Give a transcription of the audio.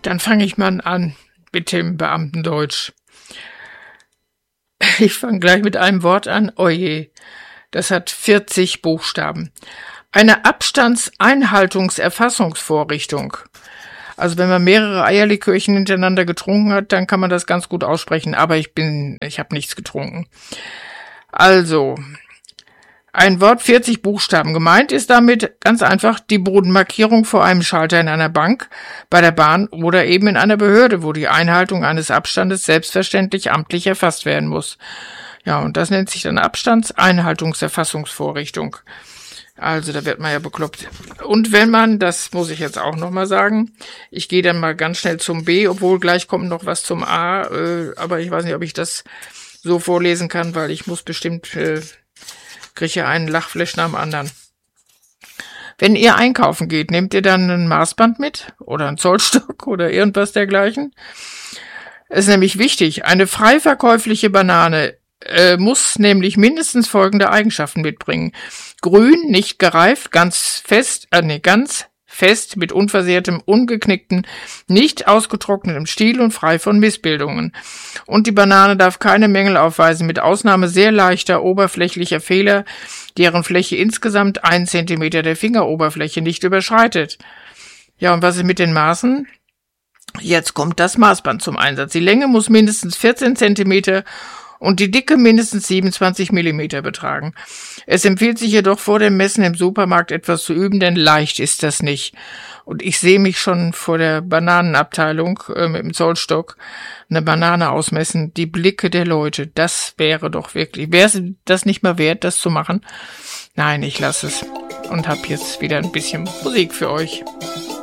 Dann fange ich mal an mit dem Beamtendeutsch. Ich fange gleich mit einem Wort an. Oje, das hat 40 Buchstaben. Eine Abstandseinhaltungserfassungsvorrichtung. Also wenn man mehrere Eierlikörchen hintereinander getrunken hat, dann kann man das ganz gut aussprechen. Aber ich habe nichts getrunken. Also, ein Wort, 40 Buchstaben. Gemeint ist damit ganz einfach die Bodenmarkierung vor einem Schalter in einer Bank, bei der Bahn oder eben in einer Behörde, wo die Einhaltung eines Abstandes selbstverständlich amtlich erfasst werden muss. Ja, und das nennt sich dann Abstandseinhaltungserfassungsvorrichtung. Also, da wird man ja bekloppt. Und wenn man, das muss ich jetzt auch nochmal sagen, ich gehe dann mal ganz schnell zum B, obwohl gleich kommt noch was zum A, aber ich weiß nicht, ob ich das so vorlesen kann, weil ich muss bestimmt, kriege ja einen Lachflash nach dem anderen. Wenn ihr einkaufen geht, nehmt ihr dann ein Maßband mit oder einen Zollstock oder irgendwas dergleichen? Es ist nämlich wichtig, eine frei verkäufliche Banane muss nämlich mindestens folgende Eigenschaften mitbringen. Grün, nicht gereift, ganz fest mit unversehrtem, ungeknicktem, nicht ausgetrocknetem Stiel und frei von Missbildungen. Und die Banane darf keine Mängel aufweisen, mit Ausnahme sehr leichter oberflächlicher Fehler, deren Fläche insgesamt 1 Zentimeter der Fingeroberfläche nicht überschreitet. Ja, und was ist mit den Maßen? Jetzt kommt das Maßband zum Einsatz. Die Länge muss mindestens 14 Zentimeter und die Dicke mindestens 27 Millimeter betragen. Es empfiehlt sich jedoch vor dem Messen im Supermarkt etwas zu üben, denn leicht ist das nicht. Und ich sehe mich schon vor der Bananenabteilung mit dem Zollstock eine Banane ausmessen. Die Blicke der Leute, das wäre doch wirklich, wäre es das nicht mal wert, das zu machen? Nein, ich lasse es und habe jetzt wieder ein bisschen Musik für euch.